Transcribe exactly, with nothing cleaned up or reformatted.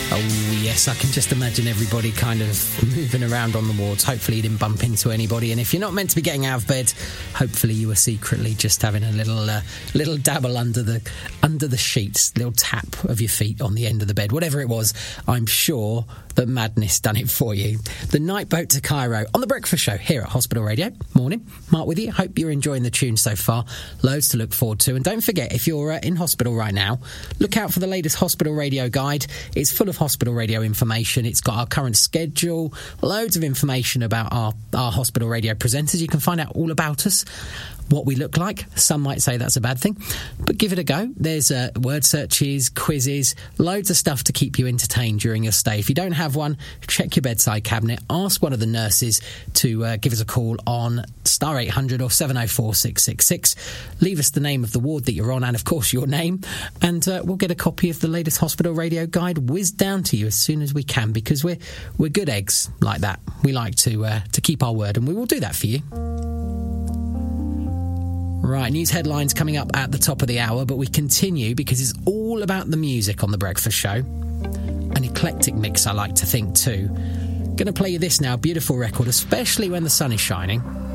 Oh, yes, I can just imagine everybody kind of moving around on the wards. Hopefully you didn't bump into anybody. And if you're not meant to be getting out of bed, hopefully you were secretly just having a little uh, little dabble under the under the sheets, little tap of your feet on the end of the bed. Whatever it was, I'm sure that madness done it for you. The night boat to Cairo on The Breakfast Show here at Hospital Radio. Morning, Mark with you. Hope you're enjoying the tune so far. Loads to look forward to. And don't forget, if you're uh, in hospital right now, look out for the latest Hospital Radio guide. It's full of Hospital Radio information. It's got our current schedule, loads of information about our, our Hospital Radio presenters. You can find out all about us, what we look like. Some might say that's a bad thing, but give it a go. There's uh, word searches, quizzes, loads of stuff to keep you entertained during your stay. If you don't have one, check your bedside cabinet. Ask one of the nurses to uh, give us a call on star eight hundred or seven oh four, six six six. Leave us the name of the ward that you're on and, of course, your name, and uh, we'll get a copy of the latest Hospital Radio guide whizzed down to you as soon as we can, because we're we're good eggs like that. We like to uh, to keep our word, and we will do that for you. Right, news headlines coming up at the top of the hour, but we continue because it's all about the music on The Breakfast Show. An eclectic mix, I like to think, too. Going to play you this now, beautiful record, especially when the sun is shining.